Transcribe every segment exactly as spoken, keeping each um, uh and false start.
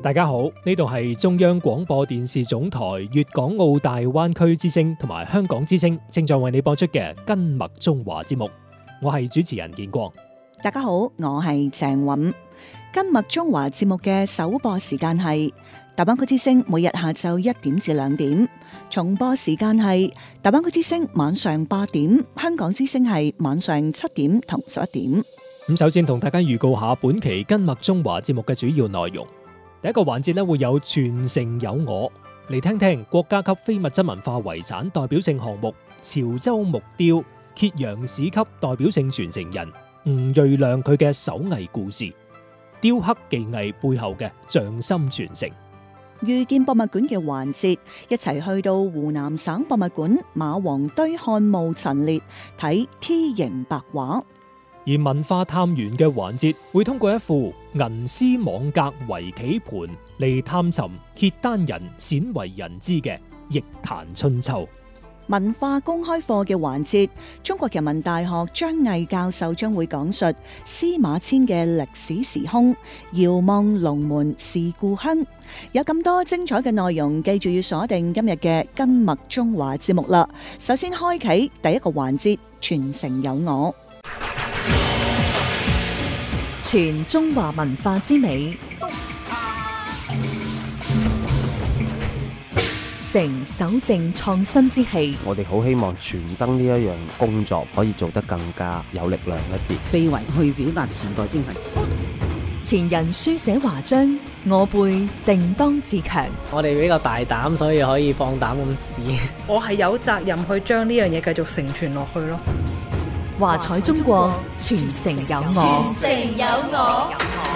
大家好，呢度係中央廣播電視總台粵港澳大灣區之聲同埋香港之聲正在為你播出嘅根脈中華節目，我係主持人建光。 大家好，我係鄭韻。根脈中華節目嘅首播時間係大灣區之聲每日下晝一點至兩點，重播時間係大灣區之聲晚上八點，香港之聲係晚上七點同十一點。 咁首先同大家預告下本期根脈中華節目嘅主要內容。第一個環節咧會有傳承有我，嚟聽聽國家級非物質文化遺產代表性項目潮州木雕揭陽市級代表性傳承人吳瑞亮佢嘅手藝故事，雕刻技藝背後嘅匠心傳承。 遇見博物館嘅環節，一齊去到湖南省博物館馬王堆漢墓陳列睇 T 形白畫。 而文化探源嘅環節會通過一副銀絲網格圍棋盤嚟探尋契丹人鮮為人知嘅弈壇春秋。 文化公開課嘅環節，中國人民大學張毅教授將會講述司馬遷嘅歷史時空，遙望龍門是故鄉。有咁多精彩嘅內容，記住要鎖定今日嘅根脈中華節目啦。首先開啟第一個環節，傳承有我。 傳中華文化之美，承守正創新之氣。 我哋好希望傳燈呢一樣工作可以做得更加有力量一啲， 非遺去表達時代精神。 前人書寫華章，我輩定當自強。 我哋比較大膽，所以可以放膽咁試。 我係有責任去將呢樣嘢繼續承傳落去咯。 華彩中國，傳承有我。 傳承有我。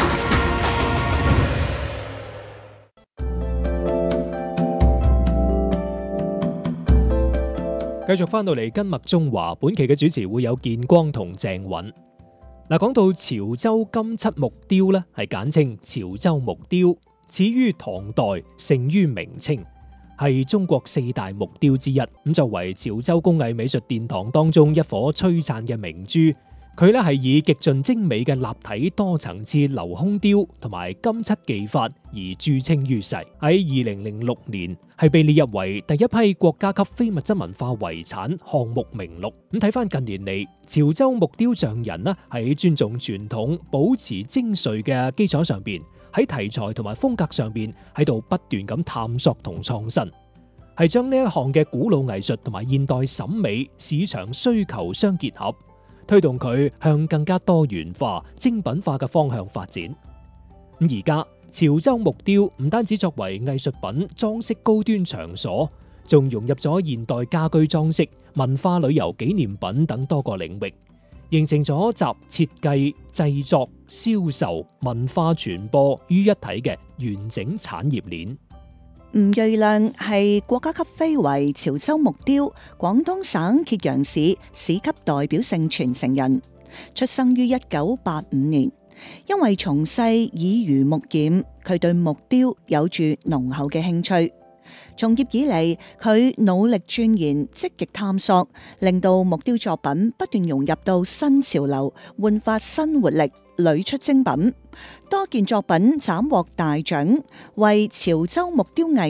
繼續翻到嚟根脈中華，本期嘅主持會有建光同鄭韻。嗱，講到潮州金漆木雕咧，係簡稱潮州木雕，始於唐代，盛於明清，係中國四大木雕之一。咁作為潮州工藝美術殿堂當中一顆璀璨嘅明珠，佢咧係以極盡精美嘅立體多層次鏤空雕同埋金漆技法而著稱於世。喺二零零六年係被列入為第一批國家級非物質文化遺產項目名錄。咁睇翻近年嚟，潮州木雕匠人咧喺尊重傳統、保持精髓嘅基礎上邊，喺題材同埋風格上邊喺度不斷咁探索同創新，係將呢一項嘅古老藝術同埋現代審美市場需求相結合，推動佢向更加多元化、精品化嘅方向發展。咁而家潮州木雕唔單止作為藝術品裝飾高端場所，仲融入咗現代家居裝飾、文化旅遊紀念品等多個領域，形成咗集設計、製作、銷售、文化傳播於一體嘅完整產業鏈。 吳瑞亮係國家級非遺潮州木雕廣東省揭陽市市級代表性傳承人，出生於一九八五年。因為從細耳濡目染，佢對木雕有住濃厚嘅興趣。從業以嚟，佢努力鑽研、積極探索，令到木雕作品不斷融入到新潮流，煥發新活力，屢出精品。多件作品斬獲大獎，為潮州木雕藝